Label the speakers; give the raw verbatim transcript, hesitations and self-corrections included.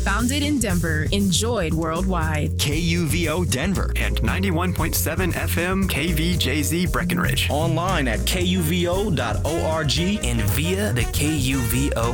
Speaker 1: Founded in Denver, enjoyed worldwide.
Speaker 2: K U V O Denver
Speaker 3: and ninety-one point seven F M K V J Z Breckenridge.
Speaker 4: Online at K U V O dot org
Speaker 5: and via the K U V O